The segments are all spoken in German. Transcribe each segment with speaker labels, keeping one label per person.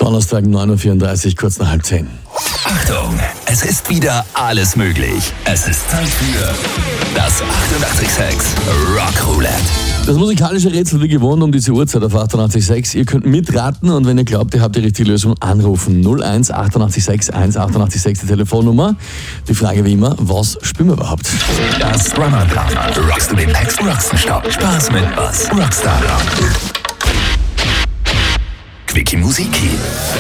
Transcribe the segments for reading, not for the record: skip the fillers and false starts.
Speaker 1: Donnerstag, 9.34 Uhr, kurz nach 9:30.
Speaker 2: Achtung, es ist wieder alles möglich. Es ist Zeit für das 886 Rock Roulette.
Speaker 1: Das musikalische Rätsel wie gewohnt um diese Uhrzeit auf 88.6. Ihr könnt mitraten und wenn ihr glaubt, ihr habt die richtige Lösung, anrufen. 01 886 18886 die Telefonnummer. Die Frage wie immer, was spielen wir überhaupt?
Speaker 2: Das Drummer-Drama. Rockst du den Text, rockst du Stopp. Spaß mit was? Rockstar Rock. Quickie Musiki.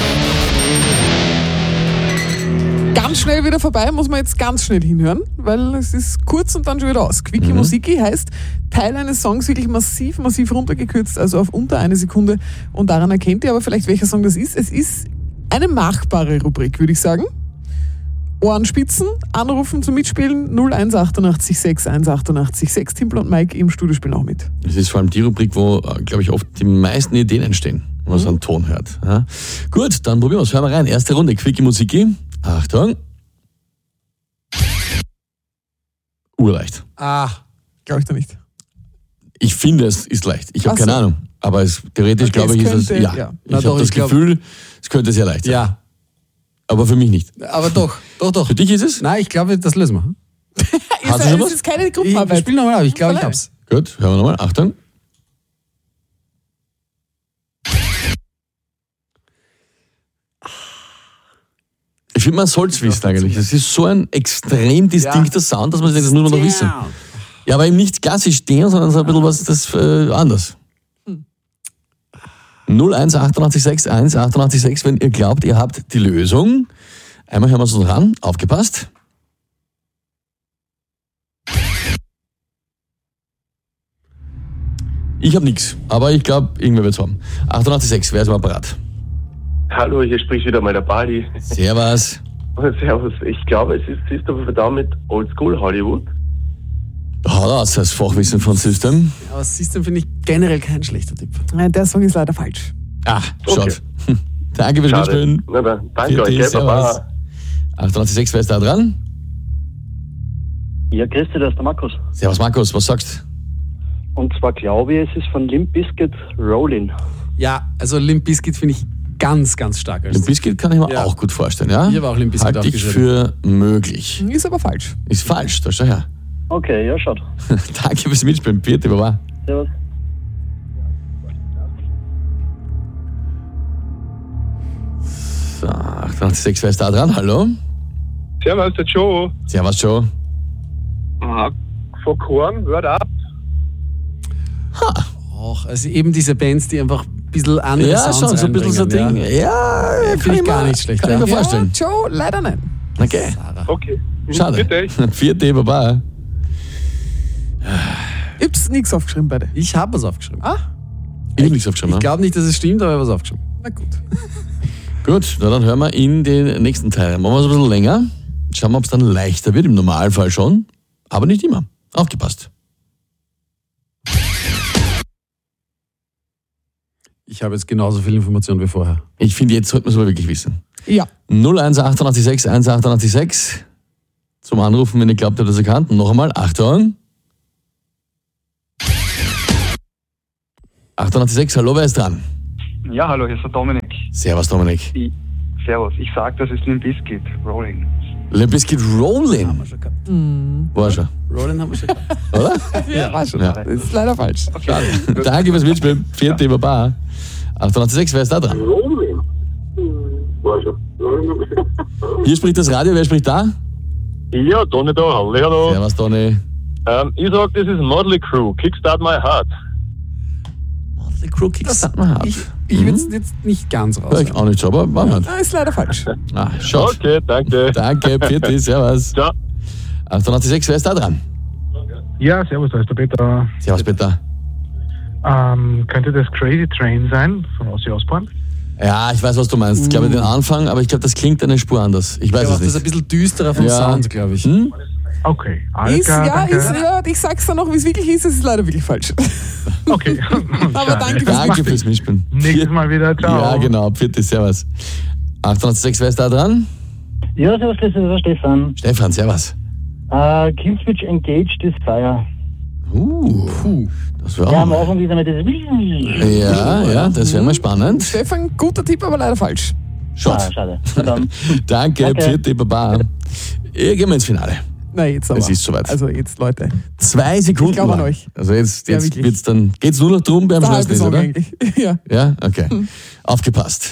Speaker 3: Ganz schnell wieder vorbei, muss man jetzt ganz schnell hinhören, weil es ist kurz und dann schon wieder aus. Quickie Musiki heißt, Teil eines Songs wirklich massiv runtergekürzt, also auf unter eine Sekunde. Und daran erkennt ihr aber vielleicht, welcher Song das ist. Es ist eine machbare Rubrik, würde ich sagen. Ohrenspitzen, anrufen zum Mitspielen 0188 6 188 6. Timpel und Mike im Studio spielen auch mit.
Speaker 1: Es ist vor allem die Rubrik, wo, glaube ich, oft die meisten Ideen entstehen, wenn man so einen Ton hört. Ja? Gut, dann probieren wir es. Hören wir rein. Erste Runde, Quickie Musiki. Achtung. Urleicht.
Speaker 3: Glaube ich da nicht.
Speaker 1: Ich finde, es ist leicht. Ich habe keine Ahnung. Aber theoretisch,
Speaker 3: Okay,
Speaker 1: glaube ich, ist es.
Speaker 3: könnte,
Speaker 1: Ja.
Speaker 3: ja.
Speaker 1: Ich habe das Gefühl, es könnte sehr leicht sein.
Speaker 4: Ja,
Speaker 1: Aber für mich nicht.
Speaker 4: aber doch.
Speaker 1: Für dich ist es?
Speaker 4: Nein, ich glaube, das lösen wir.
Speaker 1: Hast du schon
Speaker 3: Es
Speaker 1: was?
Speaker 3: ist keine
Speaker 4: Ich
Speaker 3: Gruppenarbeit.
Speaker 4: spiele nochmal ab, ich glaube, ich hab's.
Speaker 1: Gut, hören wir nochmal. Achtung. Ich finde, man soll es wissen eigentlich. Es ist so ein extrem distinkter Sound, dass man sich denkt, das muss man doch wissen. Ja, aber eben nicht klassisch stehen, sondern so ein bisschen was das anders. 01 886 1 886, wenn ihr glaubt, ihr habt die Lösung. Einmal hören wir uns noch ran. Aufgepasst. Ich habe nichts, aber ich glaube, irgendwer wird es haben. 88,6, wer ist am Apparat?
Speaker 5: Hallo, hier spricht wieder mal der Bali.
Speaker 1: Servus.
Speaker 5: Servus. Ich glaube, es ist aber verdammt mit Oldschool Hollywood.
Speaker 1: Hau raus, das Fachwissen von System.
Speaker 4: Aber System finde ich generell kein schlechter Tipp.
Speaker 3: Nein, der Song ist leider falsch.
Speaker 1: Schaut. Danke fürs
Speaker 5: Schade.
Speaker 1: Mitspielen.
Speaker 5: Na, danke
Speaker 1: Vierte,
Speaker 5: euch, gell,
Speaker 1: servus.
Speaker 5: Baba.
Speaker 1: 88,6, wer ist da dran?
Speaker 6: Ja, grüß dich, das ist der Markus.
Speaker 1: Servus Markus, was sagst
Speaker 6: Und zwar glaube ich, es ist von Limp Bizkit Rollin'.
Speaker 4: Ja, also Limp Bizkit finde ich ganz, ganz stark.
Speaker 1: du? Den Biscuit kann ich mir
Speaker 4: Ja.
Speaker 1: auch gut vorstellen, ja?
Speaker 4: Ich habe auch Limp Bizkit
Speaker 1: Halte ich
Speaker 4: aufgeschrieben.
Speaker 1: für möglich.
Speaker 3: Ist aber falsch.
Speaker 1: Ist falsch, da schau her.
Speaker 6: Okay, ja, schaut.
Speaker 1: Danke fürs Mitspielen, Vierte, Baba.
Speaker 6: Servus.
Speaker 1: So, 88,6, wer ist da dran? Hallo?
Speaker 5: Servus, der Joe.
Speaker 1: Servus, Joe.
Speaker 5: Von Korn, Word Up.
Speaker 4: Auch, also eben diese Bands, die einfach ein bisschen andere
Speaker 1: Ja,
Speaker 4: Sounds
Speaker 1: schon, so ein bisschen so Ding.
Speaker 4: reinbringen,
Speaker 1: Ja,
Speaker 4: finde ich gar nicht schlecht.
Speaker 1: Kann ich mir vorstellen.
Speaker 3: Joe, leider nein.
Speaker 1: Okay,
Speaker 5: Okay.
Speaker 1: schade.
Speaker 5: Bitte.
Speaker 1: Vierte, Baba.
Speaker 3: Ich hab's nichts aufgeschrieben, beide.
Speaker 4: Ich habe was aufgeschrieben.
Speaker 1: Ich habe nichts aufgeschrieben.
Speaker 4: Ich glaube nicht, dass es stimmt, aber ich habe was aufgeschrieben.
Speaker 3: Na gut.
Speaker 1: Gut, na dann hören wir in den nächsten Teil. Machen wir es ein bisschen länger. Schauen wir, ob es dann leichter wird. Im Normalfall schon, aber nicht immer. Aufgepasst.
Speaker 4: Ich habe jetzt genauso viel Information wie vorher.
Speaker 1: Ich finde, jetzt sollten wir es aber wirklich wissen.
Speaker 3: Ja.
Speaker 1: 01 886 1 886 zum Anrufen, wenn ihr glaubt, ihr habt das erkannt. Und noch einmal, Achtung. 886, hallo, wer ist dran?
Speaker 7: Ja, hallo, hier ist der Dominik.
Speaker 1: Servus, Dominik.
Speaker 7: Servus, ich sag, das ist Limp Bizkit, Rolling.
Speaker 1: Limp Bizkit Rollin'. War schon,
Speaker 4: Rollin haben wir schon gehabt.
Speaker 1: oder?
Speaker 3: Ja, war schon.
Speaker 1: Ja.
Speaker 3: Das ist leider falsch.
Speaker 1: Schade. Danke fürs Mitspielen. Vierte, Baba. 886, wer ist da dran? Hier spricht das Radio, wer spricht da?
Speaker 5: Ja, Donny da, hallo.
Speaker 1: Servus, Donny.
Speaker 5: Ich sag, das ist Motley Crue, Kickstart My Heart.
Speaker 1: Motley Crue Kickstart My Heart.
Speaker 4: Ich würde es jetzt nicht ganz raus.
Speaker 1: Hör ich auch nicht so, aber machen wir.
Speaker 3: Das ist leider falsch.
Speaker 1: Schaut.
Speaker 5: Okay, danke.
Speaker 1: Danke, Vierte, servus.
Speaker 5: Ciao.
Speaker 1: 886, wer ist da dran?
Speaker 8: Ja, servus, da ist der Peter.
Speaker 1: Servus, Peter.
Speaker 8: Könnte das Crazy Train sein von Ozzy Osbourne?
Speaker 1: Ja, ich weiß, was du meinst. Ich glaube, den Anfang, aber ich glaube, das klingt eine Spur anders. Ich weiß
Speaker 4: Ich glaube,
Speaker 1: es
Speaker 4: das ist ein
Speaker 1: nicht.
Speaker 4: bisschen düsterer vom
Speaker 1: Ja.
Speaker 4: Sound, glaube ich.
Speaker 8: Okay, alles
Speaker 3: Ist,
Speaker 8: klar,
Speaker 3: ja,
Speaker 8: danke.
Speaker 3: ist, ja, ich sag's dann noch, wie es wirklich ist, es ist leider wirklich falsch.
Speaker 8: Okay.
Speaker 3: Aber danke fürs
Speaker 1: Danke fürs Mitspielen.
Speaker 8: Nächstes Mal wieder, ciao.
Speaker 1: Ja, genau. Vierte, servus. 886, wer ist da dran?
Speaker 6: Ja, servus, das ist der Stefan.
Speaker 1: Stefan, servus.
Speaker 6: Killswitch Engaged is Fire.
Speaker 1: Das wäre
Speaker 9: Ja,
Speaker 1: auch
Speaker 9: am
Speaker 1: mal.
Speaker 9: Anfang wieder mit diesem...
Speaker 1: Ja, das wäre mal spannend.
Speaker 3: Stefan, guter Tipp, aber leider falsch.
Speaker 1: Schaut.
Speaker 9: Schade. Na dann.
Speaker 1: Danke,
Speaker 9: Danke.
Speaker 1: Pfiat, Baba. Gehen wir ins Finale.
Speaker 3: Na, jetzt aber.
Speaker 1: Es ist soweit.
Speaker 3: Also jetzt, Leute.
Speaker 1: 2 Sekunden.
Speaker 3: Ich glaube an
Speaker 1: lang.
Speaker 3: euch.
Speaker 1: Also jetzt
Speaker 3: Ja, wirklich.
Speaker 1: wird's dann. Geht's nur noch drum beim
Speaker 3: Der halbe
Speaker 1: schnellsten,
Speaker 3: Song
Speaker 1: oder?
Speaker 3: eigentlich. Ja.
Speaker 1: Ja, okay. Aufgepasst.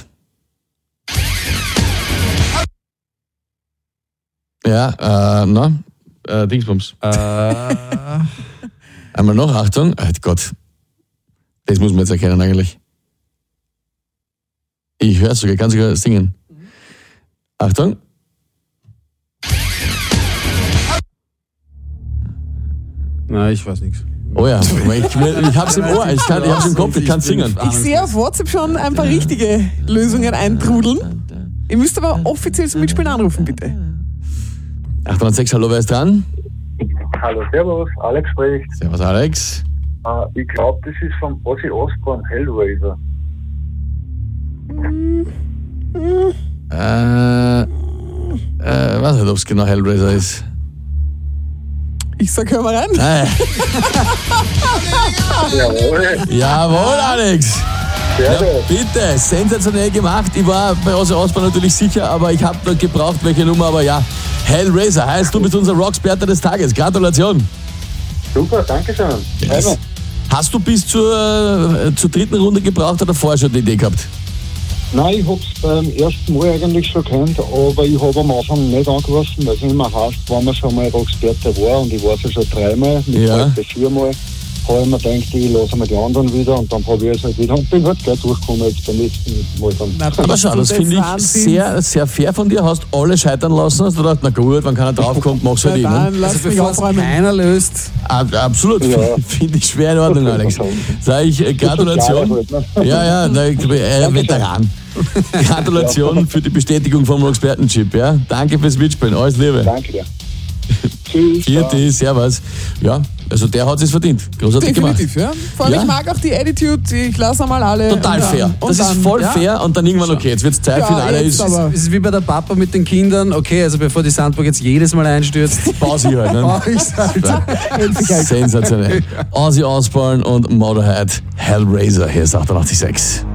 Speaker 1: Ja, Dingsbums. Einmal noch, Achtung. Oh Gott. Das muss man jetzt erkennen eigentlich. Ich höre es sogar, kann sogar singen. Achtung.
Speaker 4: Nein, ich weiß nichts.
Speaker 1: Oh ja, ich hab's im Ohr, ich hab's im Kopf, ich kann singen.
Speaker 3: Ich sehe auf WhatsApp schon ein paar richtige Lösungen eintrudeln. Ihr müsst aber offiziell zum Mitspielen anrufen, bitte.
Speaker 1: 806, hallo, wer ist dran?
Speaker 7: Hallo, servus, Alex spricht.
Speaker 1: Servus, Alex.
Speaker 7: Ich glaube, das ist von Ozzy Osbourne, Hellraiser.
Speaker 1: Weiß nicht, ob es genau Hellraiser ist.
Speaker 3: Ich sag, hör mal rein.
Speaker 7: Jawohl.
Speaker 1: Jawohl, Alex. Ja, bitte, sensationell gemacht. Ich war bei Ozzy Osbourne natürlich sicher, aber ich habe noch gebraucht, welche Nummer, aber ja. Hellraiser heißt, du bist unser Rocksperte des Tages. Gratulation.
Speaker 7: Super, danke schön.
Speaker 1: Yes. Hast du bis zur dritten Runde gebraucht oder vorher schon die Idee gehabt?
Speaker 10: Nein, ich hab's beim ersten Mal eigentlich schon gekannt, aber ich habe am Anfang nicht angerufen, weil es immer heißt, wenn man schon mal Rocksperte war, und ich war es ja schon 3-mal, mit heute 4-mal, habe ich mir gedacht, ich lasse mal die anderen wieder und dann probiere ich es halt wieder und bin halt gleich durchgekommen jetzt beim nächsten Mal dann.
Speaker 1: Aber schau, das finde ich sehr, sehr fair von dir. Hast alle scheitern lassen, hast du gedacht, na gut, wenn keiner draufkommt, mach's halt
Speaker 3: Na dann,
Speaker 1: ihn.
Speaker 3: lass mich
Speaker 4: Bevor es
Speaker 3: aufräumen.
Speaker 4: keiner löst.
Speaker 1: Absolut,
Speaker 10: Ja.
Speaker 1: finde ich schwer in Ordnung, Alex. Sag ich Gratulation. Ja, Veteran. Gratulation für die Bestätigung vom Expertenchip. Ja? Danke fürs Mitspielen, alles Liebe.
Speaker 10: Danke dir. Tschüss.
Speaker 1: Vierte, servus. Ja, also der hat es verdient. Großartig
Speaker 3: Definitiv,
Speaker 1: gemacht.
Speaker 3: ja. Vor allem,
Speaker 1: Ja.
Speaker 3: ich mag auch die Attitude, ich lasse einmal alle.
Speaker 1: Total
Speaker 3: und dann-
Speaker 1: fair.
Speaker 3: und
Speaker 1: Das ist
Speaker 3: dann-
Speaker 1: voll
Speaker 3: ja.
Speaker 1: fair und dann irgendwann, okay, jetzt wird's Zeit,
Speaker 3: Ja,
Speaker 1: Finale
Speaker 3: jetzt
Speaker 1: ist
Speaker 3: aber.
Speaker 4: Es ist wie bei der Papa mit den Kindern. Okay, also bevor die Sandburg jetzt jedes Mal einstürzt,
Speaker 1: Pause hier halt. Ne?
Speaker 4: brauche ich halt.
Speaker 1: Sensationell. Ozzy Osbourne und Motorhead, Hellraiser, hier ist 88.6.